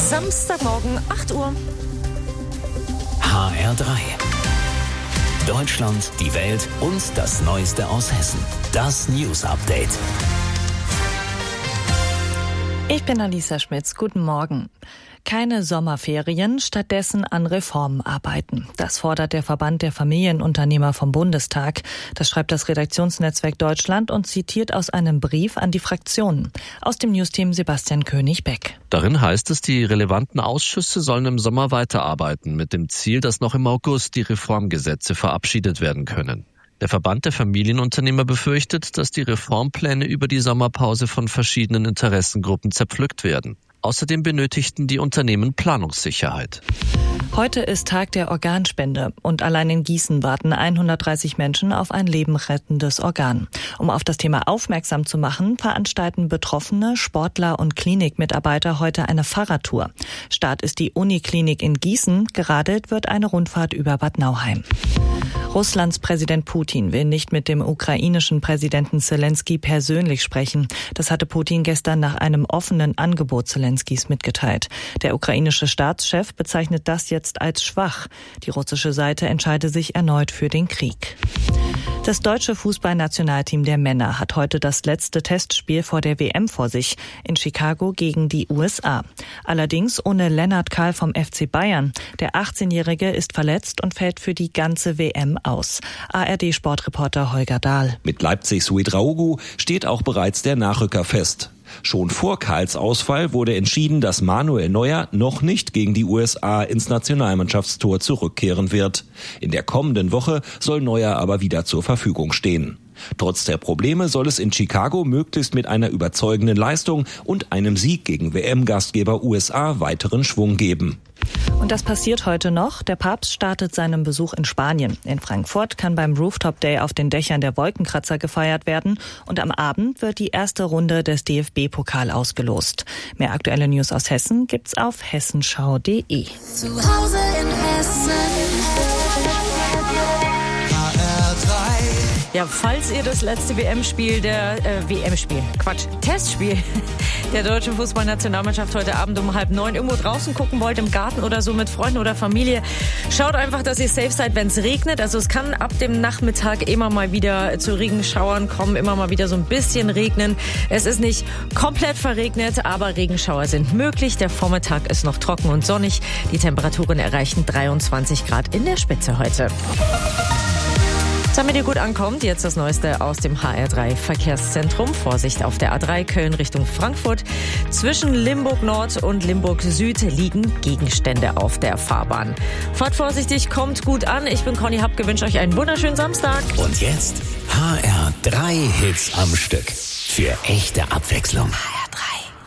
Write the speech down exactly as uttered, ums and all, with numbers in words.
Samstagmorgen, acht Uhr. H R drei. Deutschland, die Welt und das Neueste aus Hessen. Das News Update. Ich bin Alisa Schmitz. Guten Morgen. Keine Sommerferien, stattdessen an Reformen arbeiten. Das fordert der Verband der Familienunternehmer vom Bundestag. Das schreibt das Redaktionsnetzwerk Deutschland und zitiert aus einem Brief an die Fraktionen. Aus dem Newsteam Sebastian König-Beck. Darin heißt es, die relevanten Ausschüsse sollen im Sommer weiterarbeiten, mit dem Ziel, dass noch im August die Reformgesetze verabschiedet werden können. Der Verband der Familienunternehmer befürchtet, dass die Reformpläne über die Sommerpause von verschiedenen Interessengruppen zerpflückt werden. Außerdem benötigten die Unternehmen Planungssicherheit. Heute ist Tag der Organspende und allein in Gießen warten hundertdreißig Menschen auf ein lebenrettendes Organ. Um auf das Thema aufmerksam zu machen, veranstalten Betroffene, Sportler und Klinikmitarbeiter heute eine Fahrradtour. Start ist die Uniklinik in Gießen, geradelt wird eine Rundfahrt über Bad Nauheim. Russlands Präsident Putin will nicht mit dem ukrainischen Präsidenten Zelensky persönlich sprechen. Das hatte Putin gestern nach einem offenen Angebot Zelenskys mitgeteilt. Der ukrainische Staatschef bezeichnet das jetzt als schwach. Die russische Seite entscheide sich erneut für den Krieg. Das deutsche Fußballnationalteam der Männer hat heute das letzte Testspiel vor der W M vor sich, in Chicago gegen die U S A. Allerdings ohne Lennart Kahl vom F C Bayern. Der achtzehnjährige ist verletzt und fällt für die ganze W M aus. A R D-Sportreporter Holger Dahl. Mit Leipzigs Ouedraogo steht auch bereits der Nachrücker fest. Schon vor Kahls Ausfall wurde entschieden, dass Manuel Neuer noch nicht gegen die U S A ins Nationalmannschaftstor zurückkehren wird. In der kommenden Woche soll Neuer aber wieder zur Verfügung stehen. Trotz der Probleme soll es in Chicago möglichst mit einer überzeugenden Leistung und einem Sieg gegen W M-Gastgeber U S A weiteren Schwung geben. Und das passiert heute noch. Der Papst startet seinen Besuch in Spanien. In Frankfurt kann beim Rooftop Day auf den Dächern der Wolkenkratzer gefeiert werden. Und am Abend wird die erste Runde des D F B-Pokal ausgelost. Mehr aktuelle News aus Hessen gibt's auf hessenschau punkt de. Zu Hause in Hessen. Ja, falls ihr das letzte W M-Spiel der, äh, W M-Spiel, Quatsch, Testspiel der deutschen Fußballnationalmannschaft heute Abend um halb neun irgendwo draußen gucken wollt, im Garten oder so mit Freunden oder Familie, schaut einfach, dass ihr safe seid, wenn es regnet. Also es kann ab dem Nachmittag immer mal wieder zu Regenschauern kommen, immer mal wieder so ein bisschen regnen. Es ist nicht komplett verregnet, aber Regenschauer sind möglich. Der Vormittag ist noch trocken und sonnig. Die Temperaturen erreichen dreiundzwanzig Grad in der Spitze heute. Damit ihr gut ankommt, jetzt das Neueste aus dem H R drei Verkehrszentrum. Vorsicht auf der A drei Köln Richtung Frankfurt. Zwischen Limburg Nord und Limburg Süd liegen Gegenstände auf der Fahrbahn. Fahrt vorsichtig, kommt gut an. Ich bin Conny Happ, wünsche euch einen wunderschönen Samstag. Und jetzt H R drei Hits am Stück. Für echte Abwechslung.